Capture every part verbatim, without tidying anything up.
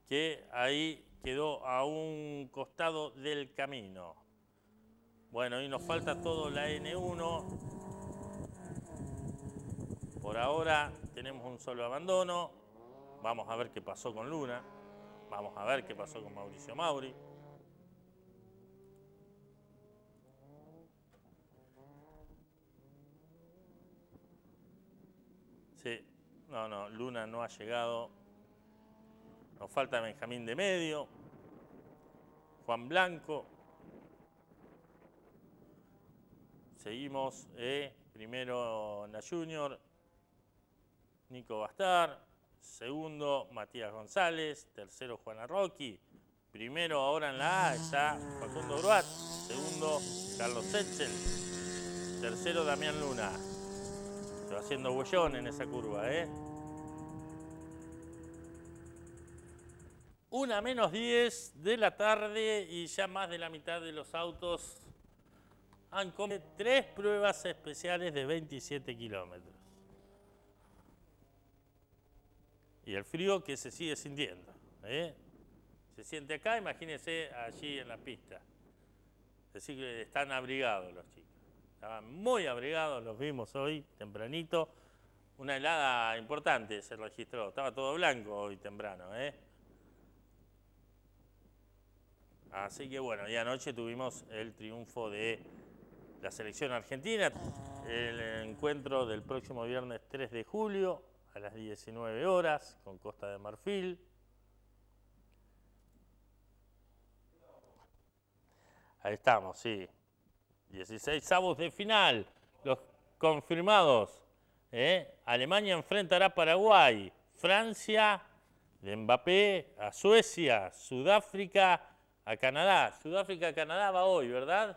que ahí quedó a un costado del camino. Bueno, y nos falta todo la N uno. Por ahora tenemos un solo abandono. Vamos a ver qué pasó con Luna. Vamos a ver qué pasó con Mauricio Mauri. Sí, no, no, Luna no ha llegado. Nos falta Benjamín de medio. Juan Blanco. Seguimos, eh, primero Na Junior, Nico Bastar. Segundo, Matías González. Tercero, Juana Rocchi. Primero, ahora en la A, está Facundo Gruat. Segundo, Carlos Setzel. Tercero, Damián Luna. Se va haciendo huellón en esa curva, ¿eh? Una menos diez de la tarde y ya más de la mitad de los autos han comido tres pruebas especiales de veintisiete kilómetros. Y el frío que se sigue sintiendo, ¿eh? Se siente acá, imagínense allí en la pista. Es decir, que están abrigados los chicos. Estaban muy abrigados, los vimos hoy tempranito. Una helada importante se registró. Estaba todo blanco hoy temprano, ¿eh? Así que bueno, y anoche tuvimos el triunfo de la selección argentina. El encuentro del próximo viernes tres de julio a las diecinueve horas con Costa de Marfil. Ahí estamos, sí. dieciséis avos de final. Los confirmados. ¿eh? Alemania enfrentará a Paraguay. Francia de Mbappé a Suecia. Sudáfrica a Canadá. Sudáfrica a Canadá va hoy, ¿verdad?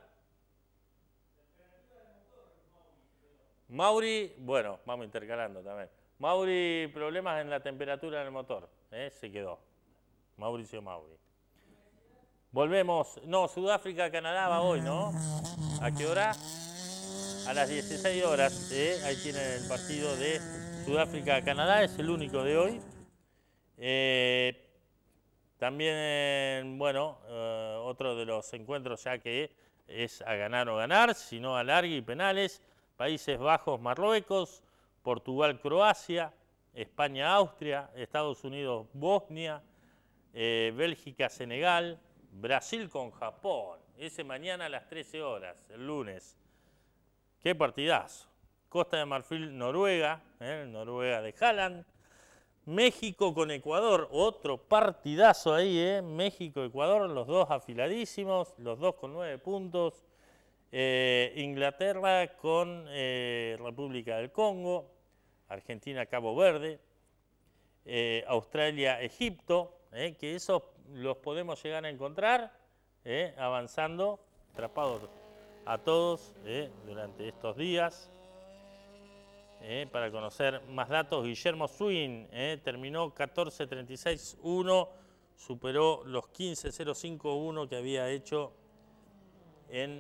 Mauri, bueno, vamos intercalando también. Mauri, problemas en la temperatura del motor. ¿eh? Se quedó. Mauricio Mauri. Volvemos. No, Sudáfrica, Canadá va hoy, ¿no? ¿A qué hora? A las dieciséis horas. ¿eh? Ahí tienen el partido de Sudáfrica, Canadá. Es el único de hoy. Eh, también, bueno, eh, otro de los encuentros ya que es a ganar o ganar, sino a largue y penales. Países Bajos, Marruecos, Portugal, Croacia, España, Austria, Estados Unidos, Bosnia, eh, Bélgica, Senegal, Brasil con Japón. Ese mañana a las trece horas, el lunes. Qué partidazo. Costa de Marfil, Noruega, eh, Noruega de Haaland. México con Ecuador, otro partidazo ahí, ¿eh? México-Ecuador, los dos afiladísimos, los dos con nueve puntos. Eh, Inglaterra con eh, República del Congo, Argentina-Cabo Verde, eh, Australia-Egipto, eh, que esos los podemos llegar a encontrar eh, avanzando, atrapados a todos eh, durante estos días. Eh, para conocer más datos, Guillermo Swin eh, terminó catorce treinta y seis uno, superó los quince cero cinco uno que había hecho en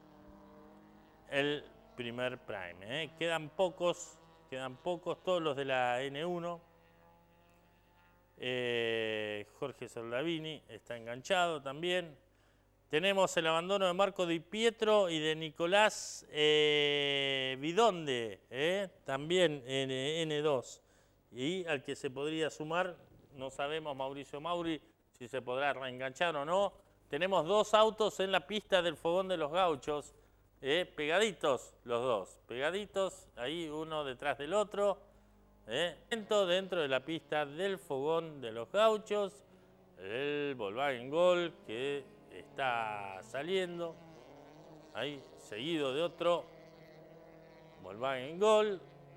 el primer prime. ¿eh? Quedan pocos, quedan pocos, todos los de la N uno. Eh, Jorge Soldavini está enganchado también. Tenemos el abandono de Marco Di Pietro y de Nicolás eh, Bidonde, ¿eh? también en N dos. Y al que se podría sumar, no sabemos, Mauricio Mauri, si se podrá reenganchar o no. Tenemos dos autos en la pista del Fogón de los Gauchos, ¿eh? pegaditos los dos, pegaditos, ahí uno detrás del otro. ¿eh? Dentro de la pista del Fogón de los Gauchos, el Volkswagen Gol que está saliendo, ahí seguido de otro Volkswagen Gol.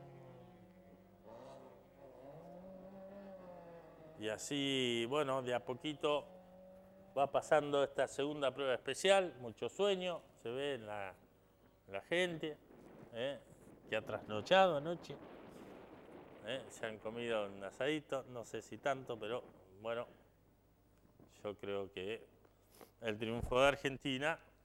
Y así, bueno, de a poquito va pasando esta segunda prueba especial, mucho sueño, se ve en la, en la gente, ¿eh? que ha trasnochado anoche, ¿eh? se han comido un asadito, no sé si tanto, pero bueno, yo creo que el triunfo de Argentina